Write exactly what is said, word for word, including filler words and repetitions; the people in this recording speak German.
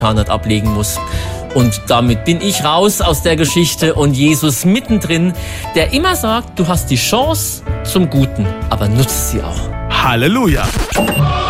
nicht ablegen muss. Und damit bin ich raus aus der Geschichte und Jesus mittendrin, der immer sagt, du hast die Chance zum Guten, aber nutze sie auch. Halleluja!